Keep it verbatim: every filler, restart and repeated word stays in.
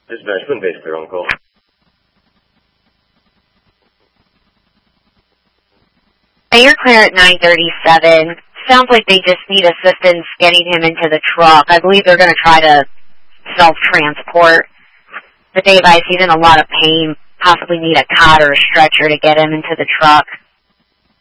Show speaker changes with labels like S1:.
S1: Dispatch, Twin Base clear on call.
S2: Hey, you're clear at nine thirty-seven. Sounds like they just need assistance getting him into the truck. I believe they're going to try to self-transport. But they advise he's in a lot of pain, possibly need a cot or a stretcher to get him into the truck.